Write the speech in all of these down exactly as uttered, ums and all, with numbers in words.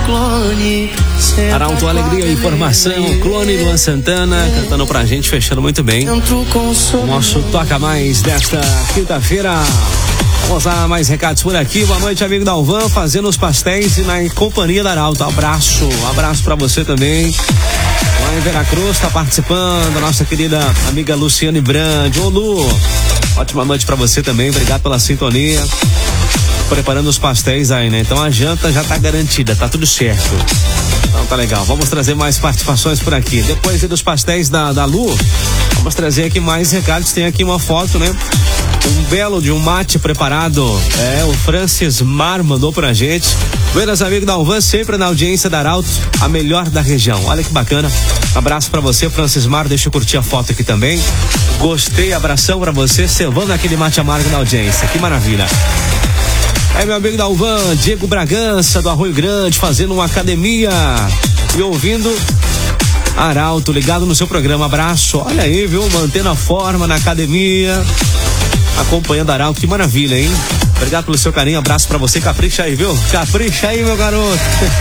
clone. Arauto Alegria e Informação, Clone, Luan Santana, cantando pra gente, fechando muito bem o nosso Toca Mais desta quinta-feira. Vamos lá, mais recados por aqui. Boa noite, amigo Dalvan, fazendo os pastéis e na companhia da Arauto. Abraço, abraço pra você também. Lá em Veracruz, tá participando a nossa querida amiga Luciane Brandi. Ô Lu, ótima noite pra você também, obrigado pela sintonia. Preparando os pastéis aí, né? Então a janta já tá garantida, tá tudo certo. Então tá legal, vamos trazer mais participações por aqui. Depois dos pastéis da, da Lu, vamos trazer aqui mais recados. Tem aqui uma foto, né? Um belo de um mate preparado. É, o Francis Mar mandou pra gente. Buenas, amigo da Alvan, sempre na audiência da Arauto, a melhor da região. Olha que bacana. Abraço pra você, Francis Mar. Deixa eu curtir a foto aqui também. Gostei, abração pra você, cevando aquele mate amargo na audiência. Que maravilha. É, meu amigo da Alvan, Diego Bragança, do Arroio Grande, fazendo uma academia e ouvindo Arauto, ligado no seu programa. Abraço, olha aí, viu? Mantendo a forma na academia, acompanhando Arauto, que maravilha, hein? Obrigado pelo seu carinho, abraço pra você, capricha aí, viu? Capricha aí, meu garoto.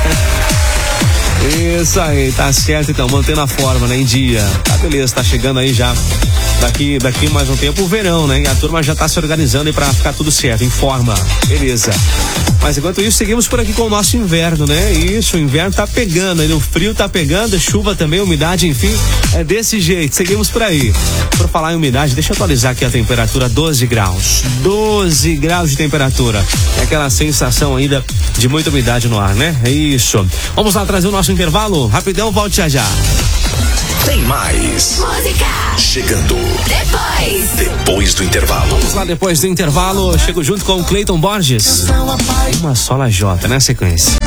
Isso aí, tá certo então, mantendo a forma, né, em dia. Tá beleza, tá chegando aí já. Daqui, daqui mais um tempo o verão, né? E a turma já tá se organizando aí pra ficar tudo certo, em forma. Beleza. Mas enquanto isso, seguimos por aqui com o nosso inverno, né? Isso, o inverno tá pegando, aí o frio tá pegando, chuva também, umidade, enfim, é desse jeito. Seguimos por aí. Por falar em umidade, deixa eu atualizar aqui a temperatura, doze graus. doze graus de temperatura. É aquela sensação ainda de muita umidade no ar, né? É isso. Vamos lá trazer o nosso intervalo? Rapidão, volte já já. Tem mais música chegando depois depois do intervalo. Vamos lá, depois do intervalo, chego junto com o Cleiton Borges. Uma sola J, né, sequência.